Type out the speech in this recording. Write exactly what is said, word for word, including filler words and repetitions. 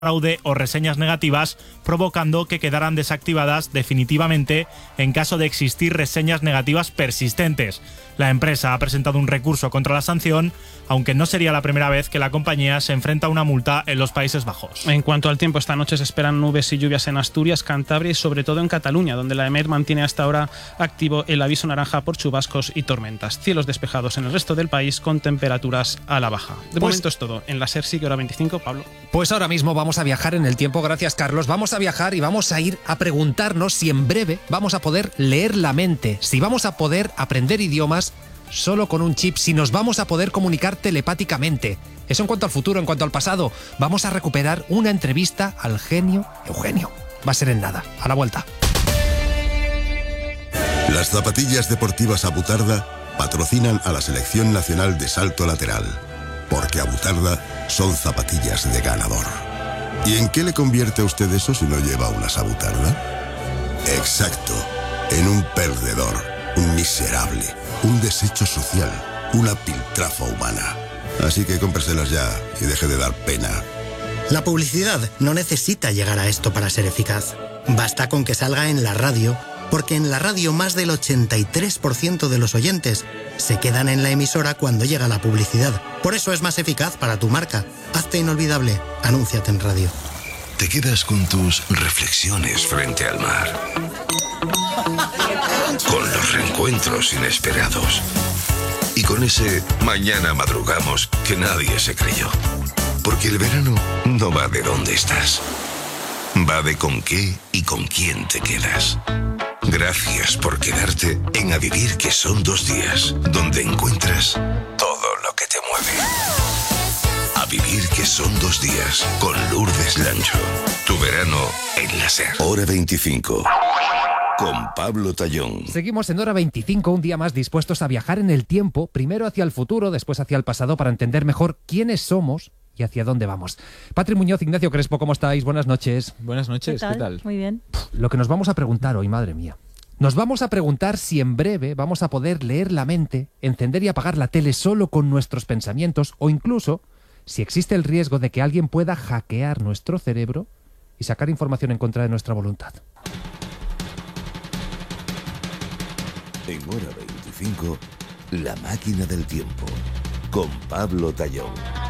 fraude o reseñas negativas, provocando que quedaran desactivadas definitivamente en caso de existir reseñas negativas persistentes. La empresa ha presentado un recurso contra la sanción, aunque no sería la primera vez que la compañía se enfrenta a una multa en los Países Bajos. En cuanto al tiempo, esta noche se esperan nubes y lluvias en Asturias, Cantabria y sobre todo en Cataluña, donde la EMET mantiene hasta ahora activo el aviso naranja por chubascos y tormentas. Cielos despejados en el resto del país con temperaturas a la baja. De pues, momento es todo. En la SER sigue hora veinticinco, Pablo. Pues ahora mismo vamos a viajar en el tiempo, gracias Carlos. Vamos a viajar y vamos a ir a preguntarnos si en breve vamos a poder leer la mente, si vamos a poder aprender idiomas solo con un chip, si nos vamos a poder comunicar telepáticamente. Eso en cuanto al futuro. En cuanto al pasado, vamos a recuperar una entrevista al genio Eugenio. Va a ser en nada. A la vuelta. Las zapatillas deportivas Abutarda patrocinan a la Selección Nacional de Salto Lateral, porque Abutarda son zapatillas de ganador. ¿Y en qué le convierte a usted eso si no lleva unas Abutarda? Exacto, en un perdedor, un miserable, un desecho social, una piltrafa humana. Así que cómpreselas ya y deje de dar pena. La publicidad no necesita llegar a esto para ser eficaz. Basta con que salga en la radio, porque en la radio más del ochenta y tres por ciento de los oyentes se quedan en la emisora cuando llega la publicidad. Por eso es más eficaz para tu marca. Hazte inolvidable. Anúnciate en radio. Te quedas con tus reflexiones frente al mar, con los reencuentros inesperados y con ese mañana madrugamos que nadie se creyó. Porque el verano no va de dónde estás, va de con qué y con quién te quedas. Gracias por quedarte en A Vivir, que son dos días, donde encuentras todo lo que te mueve. A Vivir, que son dos días, con Lourdes Lancho. Tu verano en la SER. Hora veinticinco. Con Pablo Tallón. Seguimos en Hora veinticinco, un día más dispuestos a viajar en el tiempo, primero hacia el futuro, después hacia el pasado, para entender mejor quiénes somos y hacia dónde vamos. Patri Muñoz, Ignacio Crespo, ¿cómo estáis? Buenas noches. Buenas noches, ¿qué tal? ¿Qué tal? Muy bien. Lo que nos vamos a preguntar hoy, madre mía. Nos vamos a preguntar si en breve vamos a poder leer la mente, encender y apagar la tele solo con nuestros pensamientos, o incluso si existe el riesgo de que alguien pueda hackear nuestro cerebro y sacar información en contra de nuestra voluntad. En Hora veinticinco, La Máquina del Tiempo, con Pablo Tallón.